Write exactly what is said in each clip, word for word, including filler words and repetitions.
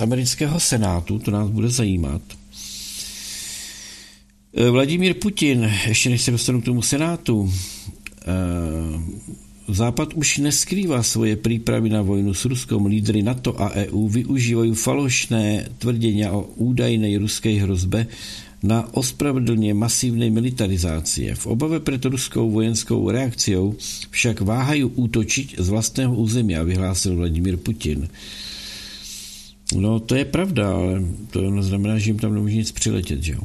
amerického senátu, to nás bude zajímat. Vladimír Putin, ještě než se dostanu k tomu senátu, Západ už neskrývá svoje přípravy na vojnu s Ruskom. Lídry NATO a E U využívají falošné tvrdění o údajnej ruskej hrozbe na ospravedlně masívnej militarizácie. V obave před ruskou vojenskou reakciou však váhají útočiť z vlastného území, vyhlásil Vladimír Putin. No to je pravda, ale to neznamená, že jim tam nemůže nic přiletět, že jo?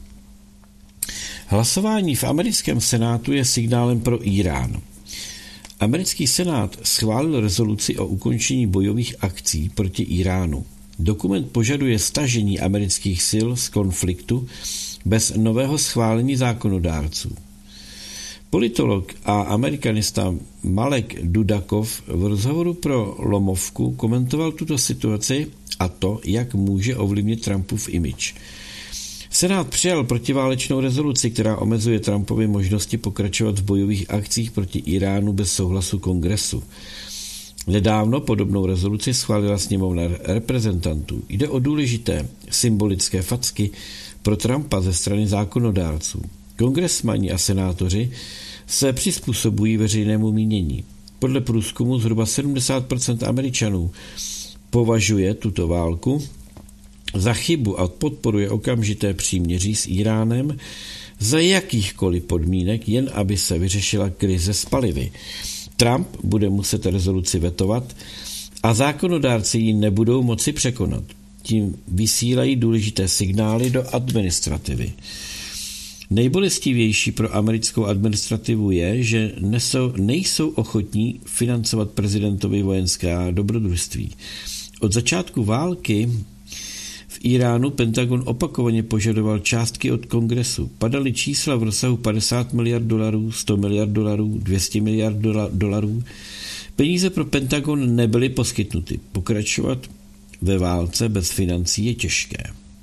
Hlasování v americkém senátu je signálem pro Irán. Americký senát schválil rezoluci o ukončení bojových akcí proti Iránu. Dokument požaduje stažení amerických sil z konfliktu bez nového schválení zákonodárců. Politolog a amerikanista Malek Dudakov v rozhovoru pro Lomovku komentoval tuto situaci a to, jak může ovlivnit Trumpův image. Senát přijal protiválečnou rezoluci, která omezuje Trumpovy možnosti pokračovat v bojových akcích proti Iránu bez souhlasu kongresu. Nedávno podobnou rezoluci schválila sněmovna reprezentantů. Jde o důležité symbolické facky pro Trumpa ze strany zákonodárců. Kongresmani a senátoři se přizpůsobují veřejnému mínění. Podle průzkumu zhruba sedmdesát procent Američanů považuje tuto válku za chybu a podporuje okamžité příměří s Iránem za jakýchkoliv podmínek, jen aby se vyřešila krize s palivy. Trump bude muset rezoluci vetovat a zákonodárci ji nebudou moci překonat. Tím vysílají důležité signály do administrativy. Nejbolestivější pro americkou administrativu je, že nesou, nejsou ochotní financovat prezidentovi vojenská dobrodružství. Od začátku války v Iránu Pentagon opakovaně požadoval částky od kongresu. Padaly čísla v rozsahu padesát miliard dolarů, sto miliard dolarů, dvě stě miliard dolarů. Peníze pro Pentagon nebyly poskytnuty. Pokračovat ve válce bez financí je těžké.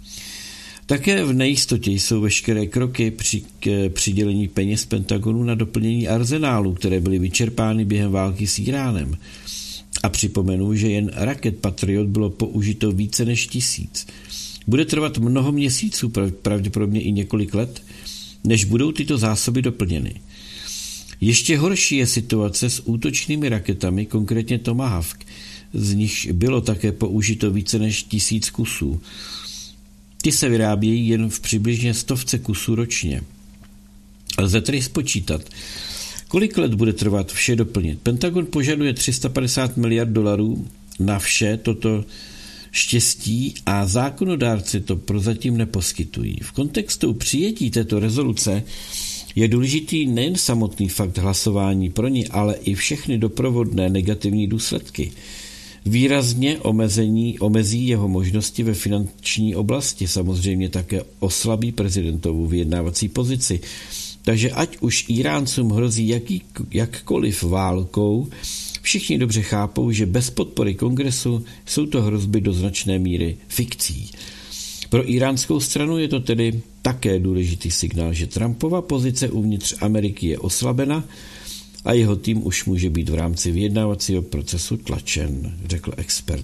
Také v nejistotě jsou veškeré kroky při k přidělení peněz Pentagonu na doplnění arzenálu, které byly vyčerpány během války s Iránem. A připomenu, že jen raket Patriot bylo použito více než tisíc. Bude trvat mnoho měsíců, pravděpodobně i několik let, než budou tyto zásoby doplněny. Ještě horší je situace s útočnými raketami, konkrétně Tomahawk, z nich bylo také použito více než tisíc kusů. Ty se vyrábějí jen v přibližně stovce kusů ročně. Lze tedy spočítat, kolik let bude trvat vše doplnit. Pentagon požaduje tři sta padesát miliard dolarů na vše toto štěstí a zákonodárci to prozatím neposkytují. V kontextu přijetí této rezoluce je důležitý nejen samotný fakt hlasování pro ní, ale i všechny doprovodné negativní důsledky. Výrazně omezení, omezí jeho možnosti ve finanční oblasti, samozřejmě také oslabí prezidentovu vyjednávací pozici. Takže ať už Iráncům hrozí jaký, jakkoliv válkou, všichni dobře chápou, že bez podpory kongresu jsou to hrozby do značné míry fikcí. Pro iránskou stranu je to tedy také důležitý signál, že Trumpova pozice uvnitř Ameriky je oslabena a jeho tým už může být v rámci vyjednávacího procesu tlačen, řekl expert.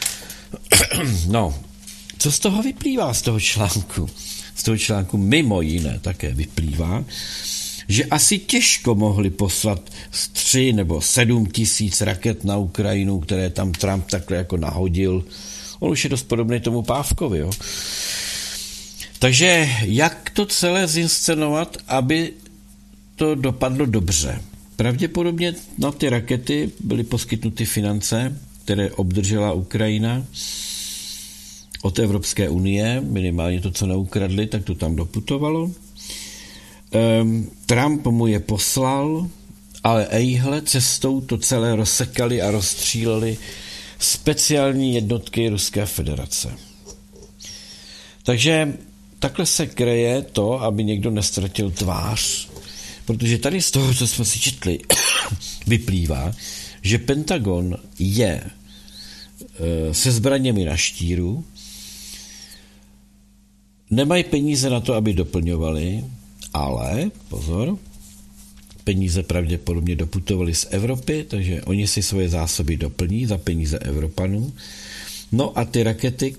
No, co z toho vyplývá z toho článku? Z toho článku mimo jiné také vyplývá, že asi těžko mohli poslat tři nebo sedm tisíc raket na Ukrajinu, které tam Trump takhle jako nahodil. On už je dost podobný tomu Pávkovi, jo. Takže jak to celé zinscenovat, aby to dopadlo dobře? Pravděpodobně na ty rakety byly poskytnuty finance, které obdržela Ukrajina od Evropské unie, minimálně to, co neukradli, tak to tam doputovalo. Um, Trump mu je poslal, ale ejhle, cestou to celé rozsekali a rozstříleli speciální jednotky Ruské federace. Takže takhle se kreje to, aby někdo nestratil tvář, protože tady z toho, co jsme si četli, vyplývá, že Pentagon je e, se zbraněmi na štíru, nemají peníze na to, aby doplňovali, ale, pozor, peníze pravděpodobně doputovaly z Evropy, takže oni si svoje zásoby doplní za peníze Evropanů. No a ty rakety,